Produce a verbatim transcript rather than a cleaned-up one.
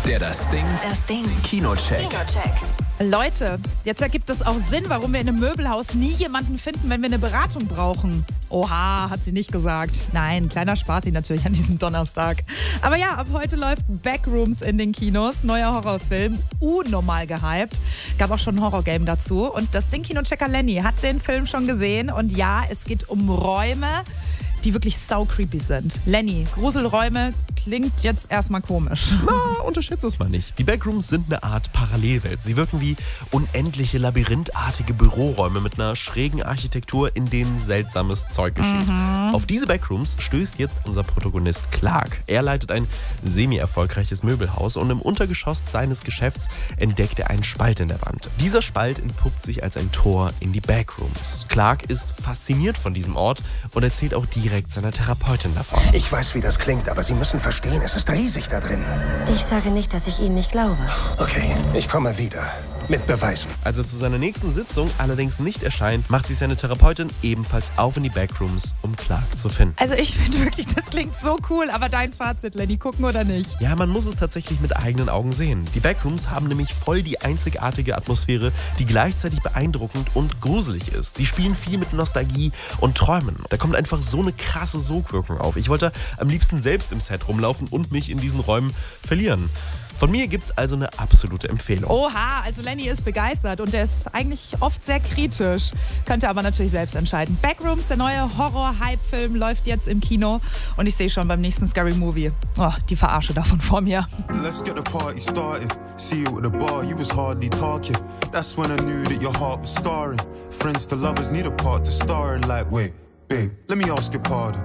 der das Ding, Das Ding. Kinocheck. Kinocheck. Leute, jetzt ergibt es auch Sinn, warum wir in einem Möbelhaus nie jemanden finden, wenn wir eine Beratung brauchen. Oha, hat sie nicht gesagt. Nein, kleiner Spaß natürlich an diesem Donnerstag. Aber ja, ab heute läuft Backrooms in den Kinos. Neuer Horrorfilm, unnormal gehypt. Gab auch schon ein Horrorgame dazu. Und das Ding Kinochecker Lenny hat den Film schon gesehen. Und ja, es geht um Räume, die wirklich sau-creepy sind. Lenny, Gruselräume klingt jetzt erstmal komisch. Na, unterschätzt es mal nicht. Die Backrooms sind eine Art Parallelwelt. Sie wirken wie unendliche labyrinthartige Büroräume mit einer schrägen Architektur, in denen seltsames Zeug geschieht. Mhm. Auf diese Backrooms stößt jetzt unser Protagonist Clark. Er leitet ein semi-erfolgreiches Möbelhaus und im Untergeschoss seines Geschäfts entdeckt er einen Spalt in der Wand. Dieser Spalt entpuppt sich als ein Tor in die Backrooms. Clark ist fasziniert von diesem Ort und erzählt auch direkt seiner Therapeutin davon. Ich weiß, wie das klingt, aber Sie müssen verstehen, es ist riesig da drin. Ich sage nicht, dass ich Ihnen nicht glaube. Okay, ich komme wieder. Mit Beweisen. Als er zu seiner nächsten Sitzung allerdings nicht erscheint, macht sich seine Therapeutin ebenfalls auf in die Backrooms, um Clark zu finden. Also ich finde wirklich, das klingt so cool. Aber dein Fazit, Lenny, gucken oder nicht? Ja, man muss es tatsächlich mit eigenen Augen sehen. Die Backrooms haben nämlich voll die einzigartige Atmosphäre, die gleichzeitig beeindruckend und gruselig ist. Sie spielen viel mit Nostalgie und Träumen. Da kommt einfach so eine krasse Sogwirkung auf. Ich wollte am liebsten selbst im Set rumlaufen und mich in diesen Räumen verlieren. Von mir gibt's also eine absolute Empfehlung. Oha, also Lenny ist begeistert und er ist eigentlich oft sehr kritisch. Könnte aber natürlich selbst entscheiden. Backrooms, der neue Horror-Hype-Film, läuft jetzt im Kino. Und ich sehe schon beim nächsten Scary Movie. Oh, die Verarsche davon vor mir. Let's get the party started. See you at the bar, you was hardly talking. That's when I knew that your heart was scarring. Friends to lovers need a part to star in. Like, wait, babe, let me ask your pardon.